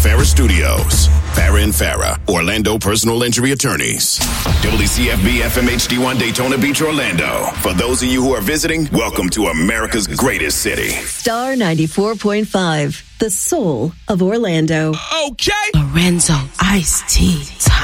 Farah Studios. Farah and Farah, Orlando personal injury attorneys. WCFB FM HD1 Daytona Beach, Orlando. For those of you who are visiting, welcome to America's greatest city. Star 94.5, the soul of Orlando. Okay. Lorenzo, iced tea,